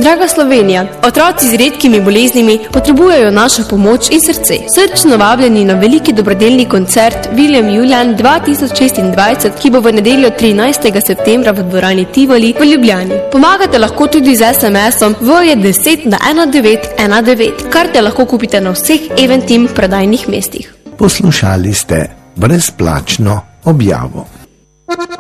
Draga Slovenija, otroci z redkimi boleznimi potrebujejo našo pomoč in srce. Srčno vabljeni na veliki dobrodelni koncert William Julian 2026, ki bo v nedeljo 13. septembra v dvorani Tivoli v Ljubljani. Pomagate lahko tudi z SMS-om V10 na 1919. Karte lahko kupite na vseh Eventim prodajnih mestih. Poslušali ste brezplačno objavo.